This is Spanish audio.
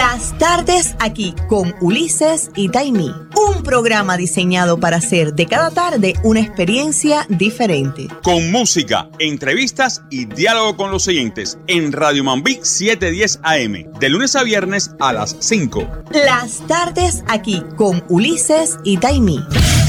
Las tardes aquí con Ulises y Taimí. Un programa diseñado para hacer de cada tarde una experiencia diferente. Con música, entrevistas y diálogo con los oyentes en Radio Mambí 710 AM. De lunes a viernes a las 5. Las tardes aquí con Ulises y Taimí.